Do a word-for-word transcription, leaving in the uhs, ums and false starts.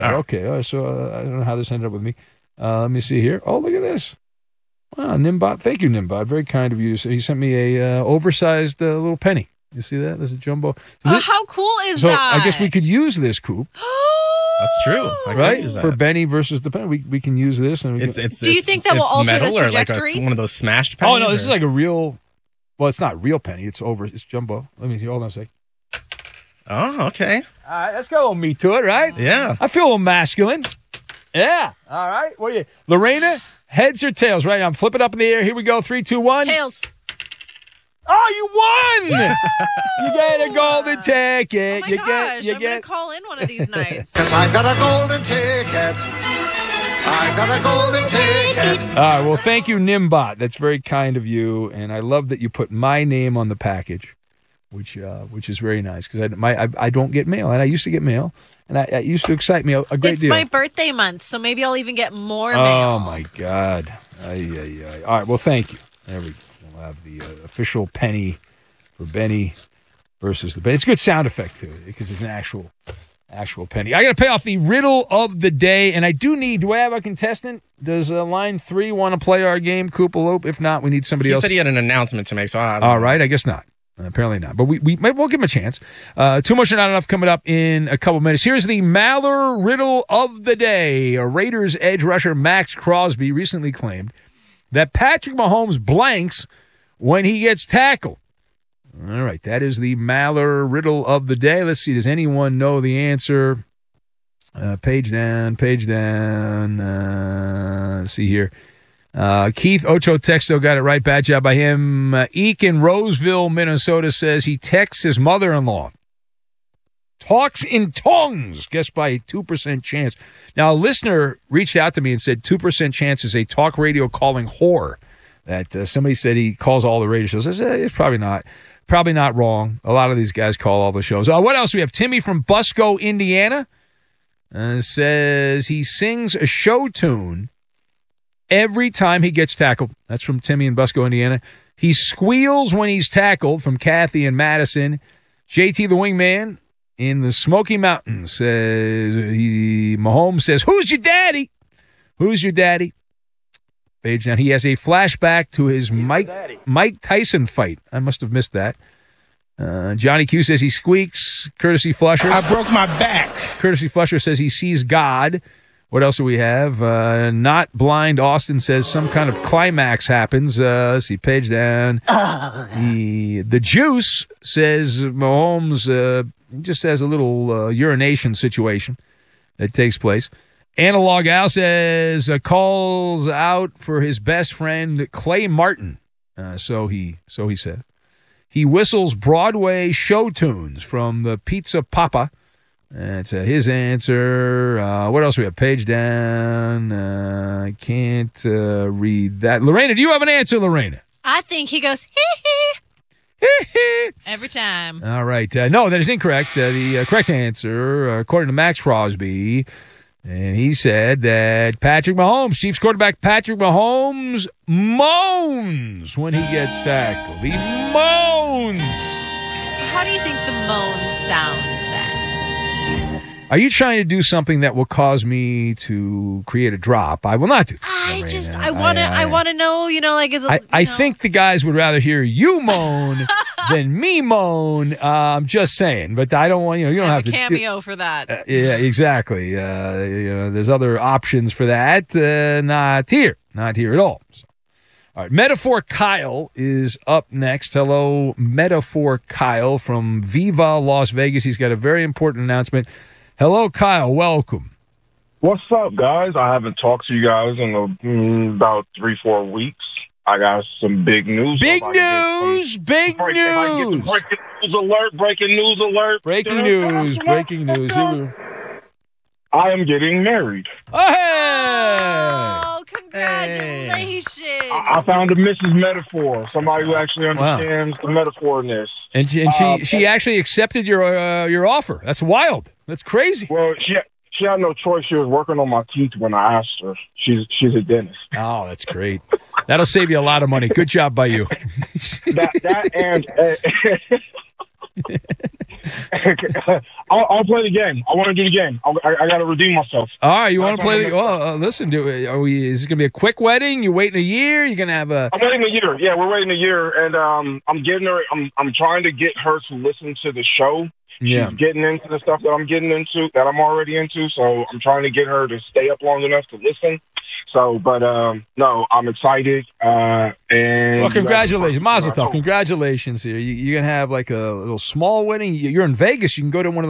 Right. Okay, all right, so uh, I don't know how this ended up with me. Uh, let me see here. Oh, look at this. Wow, Nimbot. Thank you, Nimbot. Very kind of you. So he sent me a uh, oversized uh, little penny. You see that? There's a jumbo. So Oh, this, how cool is so that? I guess we could use this, Coop. That's true. I right? could use that. For Benny versus the penny. We, we can use this. And we It's can, it's. Do you it's, think that will it's alter the metal or like a, trajectory? one of those smashed pennies? Oh, no, this or? is like a real. Well, it's not real penny. It's over. It's jumbo. Let me see. Hold on a sec. Oh, okay. All right, that's got a little meat to it, right? Yeah. I feel a little masculine. Yeah. All right. What are you, Lorena? Heads or tails? Right. I'm flipping up in the air. Here we go. Three, two, one. Tails. Oh, you won! You get a golden ticket. Oh my you gosh, get. You I'm get. gonna call in one of these nights. Cause I've got a golden ticket. I've got a golden ticket. All right. Well, thank you, Nimbot. That's very kind of you, and I love that you put my name on the package, which uh, which is very nice because I my I, I don't get mail, and I used to get mail, and I, it used to excite me a, a great It's deal. my birthday month, so maybe I'll even get more Oh mail. my God! Ay, ay, ay. All right. Well, thank you. There we go. We'll have the uh, official penny for Benny versus the Benny. It's a good sound effect too because it's an actual actual penny. I got to pay off the riddle of the day, and I do need. Do I have a contestant? Does uh, line three want to play our game, Koopalope? If not, we need somebody He else. said he had an announcement to make, so I don't All know. right. I guess not. Uh, apparently not. But we, we we'll give him a chance. Uh, too much or not enough coming up in a couple minutes. Here's the Maller riddle of the day. A Raiders edge rusher Max Crosby recently claimed that Patrick Mahomes blanks when he gets tackled. All right. That is the Maller riddle of the day. Let's see. Does anyone know the answer? Uh, page down, page down. Uh, let's see here. Uh, Keith Ocho Texto got it right. Bad job by him. Uh, Eek in Roseville, Minnesota says he texts his mother-in-law. Talks in tongues. Guess by a two percent chance. Now, a listener reached out to me and said two percent chance is a talk radio calling whore. That uh, somebody said he calls all the radio shows. I said, it's probably not. Probably not wrong. A lot of these guys call all the shows. Uh, what else? We have Timmy from Busco, Indiana. Uh, says he sings a show tune every time he gets tackled. That's from Timmy in Busco, Indiana. He squeals when he's tackled from Kathy in Madison. J T the Wingman in the Smoky Mountains says, he, Mahomes says, who's your daddy? Who's your daddy? Page down. He has a flashback to his Mike, Mike Tyson fight. I must have missed that. Uh, Johnny Q says he squeaks. Courtesy Flusher. I broke my back. Courtesy Flusher says he sees God. What else do we have? Uh, Not Blind Austin says some kind of climax happens. Uh, let's see, page down. the, the Juice says Mahomes uh, just has a little uh, urination situation that takes place. Analog Al says uh, calls out for his best friend Clay Martin. Uh, so he so he said. He whistles Broadway show tunes from the Pizza Papa. That's uh, his answer. Uh, what else we have? Page down. Uh, I can't uh, read that. Lorena, do you have an answer, Lorena? I think he goes, hee hee. Every time. All right. Uh, no, that is incorrect. Uh, the uh, correct answer, uh, according to Max Crosby, and he said that Patrick Mahomes, Chiefs quarterback Patrick Mahomes, moans when he gets tackled. He moans. How do you think the moan sounds, Ben? Are you trying to do something that will cause me to create a drop? I will not do that. I Lorena. just, I want to, I, I- want to know, you know, like, is it, I, you I know? think the guys would rather hear you moan than me moan. Uh, I'm just saying, but I don't want you know. You don't I have, have a to. cameo for that. Uh, yeah, exactly. Uh, you know, there's other options for that. Uh, not here. Not here at all. So. All right, Metaphor Kyle is up next. Hello, Metaphor Kyle from Viva Las Vegas. He's got a very important announcement. Hello, Kyle. Welcome. What's up, guys? I haven't talked to you guys in a, mm, about three, four weeks. I got some big news. Big If I get news! some- Big break- if I get the news! breaking news alert! Breaking news alert! Breaking news! Breaking news! Here we- I am getting married. Oh, hey! Oh, congratulations. I, I found a Missus Metaphor, somebody who actually Wow. understands the metaphor in this. And she, and she, Uh, she actually accepted your uh, your offer. That's wild. That's crazy. Well, she she had no choice. She was working on my teeth when I asked her. She's she's a dentist. Oh, that's great. That'll save you a lot of money. Good job by you. That that and I'll, I'll play the game. I want to do the game. I, I, I got to redeem myself. All right, you want to play the? Well, uh, listen, do it. Are we? Is it gonna be a quick wedding? You waiting a year? You're gonna have a? I'm waiting a year. Yeah, we're waiting a year, and um, I'm getting her. I'm I'm trying to get her to listen to the show. Yeah. She's getting into the stuff that I'm getting into, that I'm already into. So I'm trying to get her to stay up long enough to listen. So, but um, no, I'm excited. Uh, and well, congratulations, Mazel Tov. Congratulations here. You, you're gonna have like a little small wedding. You're in Vegas. You can go to one of